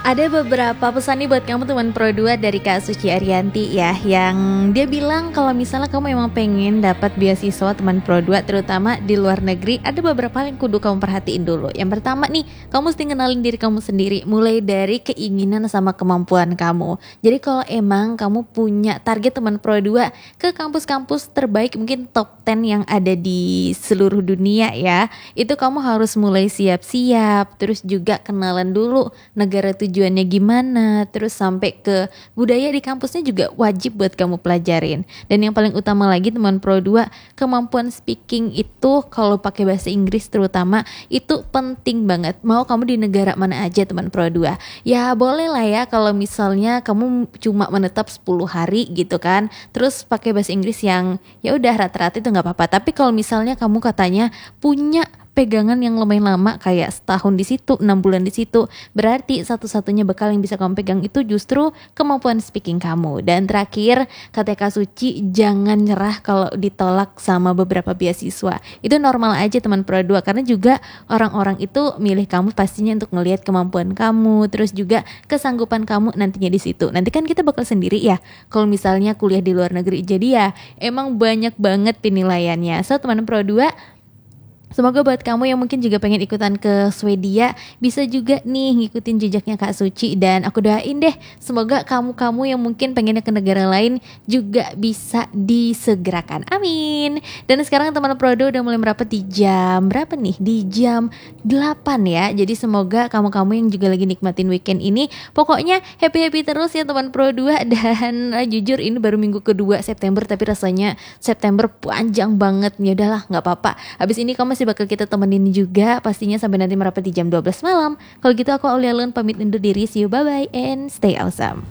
Ada beberapa pesan nih buat kamu teman Pro 2 dari Kak Suci Ariyanti ya, yang dia bilang kalau misalnya kamu emang pengen dapat beasiswa teman Pro 2 terutama di luar negeri, ada beberapa hal yang kudu kamu perhatiin dulu. Yang pertama nih, kamu mesti kenalin diri kamu sendiri, mulai dari keinginan sama kemampuan kamu. Jadi kalau emang kamu punya target teman Pro 2 ke kampus-kampus terbaik, mungkin top 10 yang ada di seluruh dunia ya, itu kamu harus mulai siap-siap, terus juga kenalan dulu negara tujuannya gimana, terus sampai ke budaya di kampusnya juga wajib buat kamu pelajarin. Dan yang paling utama lagi teman Pro 2, kemampuan speaking itu kalau pakai bahasa Inggris terutama itu penting banget. Mau kamu di negara mana aja teman Pro 2. Ya boleh lah ya kalau misalnya kamu cuma menetap 10 hari gitu kan, terus pakai bahasa Inggris yang ya udah rata-rata itu nggak apa-apa. Tapi kalau misalnya kamu katanya punya pegangan yang lumayan lama kayak setahun di situ, 6 bulan di situ, berarti satu-satunya bekal yang bisa kamu pegang itu justru kemampuan speaking kamu. Dan terakhir, kata Kak Suci, jangan nyerah kalau ditolak sama beberapa beasiswa. Itu normal aja teman Pro 2, karena juga orang-orang itu milih kamu pastinya untuk ngelihat kemampuan kamu, terus juga kesanggupan kamu nantinya di situ. Nanti kan kita bakal sendiri ya kalau misalnya kuliah di luar negeri. Jadi ya emang banyak banget penilaiannya. So teman Pro 2, semoga buat kamu yang mungkin juga pengen ikutan ke Swedia, bisa juga nih ngikutin jejaknya Kak Suci. Dan aku doain deh, semoga kamu-kamu yang mungkin pengennya ke negara lain juga bisa disegerakan. Amin. Dan sekarang teman Prodo udah mulai merapat di jam berapa nih? Di jam 8 ya. Jadi semoga kamu-kamu yang juga lagi nikmatin weekend ini, pokoknya happy-happy terus ya teman Pro 2. Dan jujur ini baru minggu kedua September, tapi rasanya September panjang banget. Ya udahlah, nggak apa-apa. Habis ini kamu masih bakal kita temenin juga pastinya sampai nanti merapat di jam 12 malam. Kalau gitu aku Aulia Lun pamit undur diri. See you, bye bye and stay awesome.